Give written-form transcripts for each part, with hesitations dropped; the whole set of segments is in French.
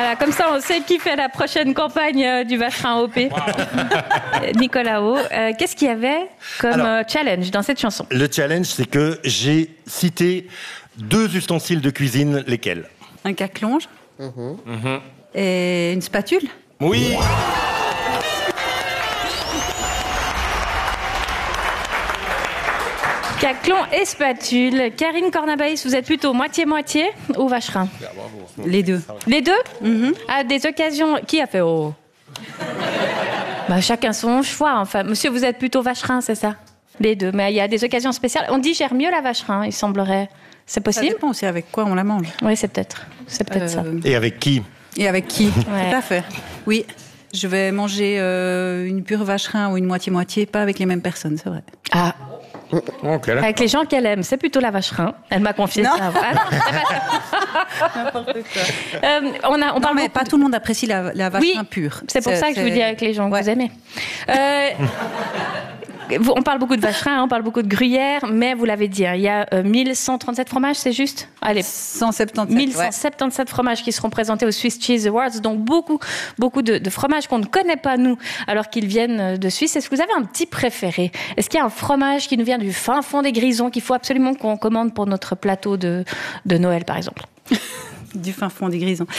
Voilà, comme ça, on sait qui fait la prochaine campagne du Vacherin OP. Wow. Nicolas O, qu'est-ce qu'il y avait comme challenge dans cette chanson? Le challenge, c'est que j'ai cité 2 ustensiles de cuisine, lesquels? Un cac-longe et une spatule. Oui. Caclon et spatule. Karine Cornabaïs, vous êtes plutôt moitié-moitié ou Vacherin? Les deux. Les deux? À des occasions... Qui a fait bah, chacun son choix. Enfin, monsieur, vous êtes plutôt Vacherin, c'est ça? Les deux. Mais il y a des occasions spéciales. On digère mieux la Vacherin, il semblerait. C'est possible? Ça dépend aussi avec quoi on la mange. Oui, c'est peut-être ça. Et avec qui? Et avec qui? Ouais. Tout à fait. Oui. Je vais manger une pure Vacherin ou une moitié-moitié, pas avec les mêmes personnes, c'est vrai. Ah. Okay, avec les gens qu'elle aime, c'est plutôt la Vacherin. Elle m'a confié ça. Ah non, n'importe quoi. On parle mais pas tout le monde apprécie la Vacherin pure. C'est pour ça que je vous dis avec les gens que vous aimez. On parle beaucoup de Vacherin, on parle beaucoup de Gruyère, mais vous l'avez dit, il y a 1137 fromages, c'est juste? Allez, 177, 1177 fromages qui seront présentés aux Swiss Cheese Awards, donc beaucoup de fromages qu'on ne connaît pas, nous, alors qu'ils viennent de Suisse. Est-ce que vous avez un petit préféré? Est-ce qu'il y a un fromage qui nous vient du fin fond des Grisons qu'il faut absolument qu'on commande pour notre plateau de Noël, par exemple? Du fin fond des Grisons.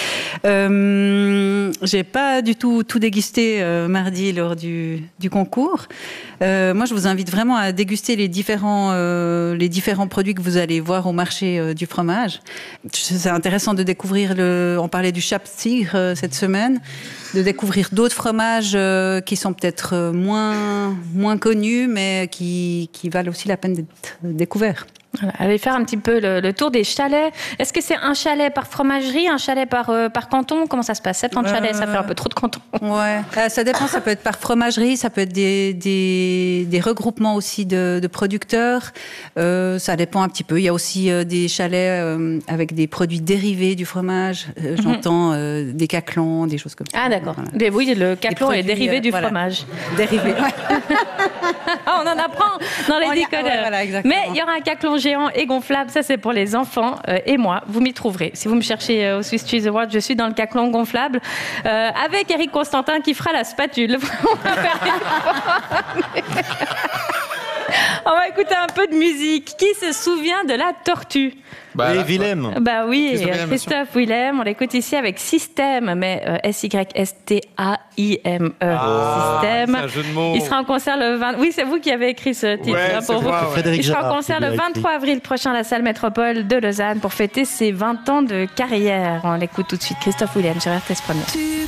J'ai pas du tout dégusté mardi lors du concours. Moi, je vous invite vraiment à déguster les différents produits que vous allez voir au marché du fromage. C'est intéressant de découvrir on parlait du Chaptigre cette semaine, de découvrir d'autres fromages qui sont peut-être moins connus, mais qui valent aussi la peine d'être découverts. Voilà, allez faire un petit peu le tour des chalets. Est-ce que c'est un chalet par fromagerie, un chalet par canton? Comment ça se passe? 70 chalets, ça fait un peu trop de cantons. Ouais, ça dépend. Ça peut être par fromagerie, ça peut être des regroupements aussi de producteurs. Ça dépend un petit peu. Il y a aussi des chalets avec des produits dérivés du fromage. J'entends des caclons, des choses comme ça. Ah d'accord. Voilà. Mais oui, le caclon est dérivé du fromage. Dérivé. On en apprend dans les décodeurs. Ouais, voilà, exactement. Mais il y aura un caclon géant et gonflable, ça c'est pour les enfants et moi, vous m'y trouverez. Si vous me cherchez au Swiss Cheese Awards, je suis dans le caclon gonflable avec Eric Constantin qui fera la spatule. On va écouter un peu de musique. Qui se souvient de la tortue? Et Willem. Bah oui, Christophe Willem. On l'écoute ici avec Système, mais S-Y-S-T-A-I-M-E. Système. C'est un jeu de mots. Il sera en concert le 20... Oui, c'est vous qui avez écrit ce titre pour vous. Il sera en concert le 23 avril prochain à la salle Métropole de Lausanne pour fêter ses 20 ans de carrière. On l'écoute tout de suite. Christophe Willem sur RTS Première.